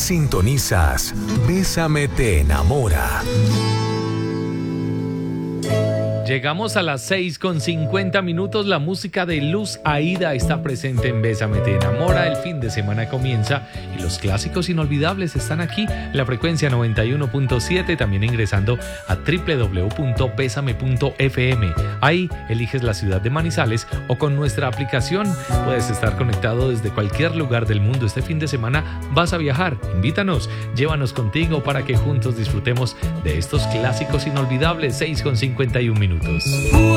Sintonizas Bésame te enamora. Llegamos a las 6:50. La música de Luz Aída está presente en Bésame te enamora. El fin de semana comienza y los clásicos inolvidables están aquí. La frecuencia 91.7, también ingresando a www.besame.fm. Ahí eliges la ciudad de Manizales o con nuestra aplicación puedes estar conectado desde cualquier lugar del mundo. Este fin de semana vas a viajar. Invítanos, llévanos contigo para que juntos disfrutemos de estos clásicos inolvidables. 6:51.